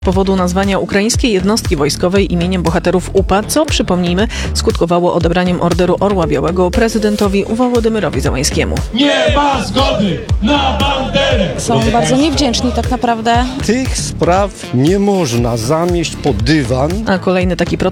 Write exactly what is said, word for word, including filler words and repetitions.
powodu nazwania ukraińskiej jednostki wojskowej imieniem bohaterów U P A, co, przypomnijmy, skutkowało odebraniem Orderu Orła Białego prezydentowi Wołodymyrowi Zełańskiemu. Nie ma zgody na banderę! Są bardzo niewdzięczni tak naprawdę. Tych spraw nie można zamieść pod dywan. A kolejny taki protest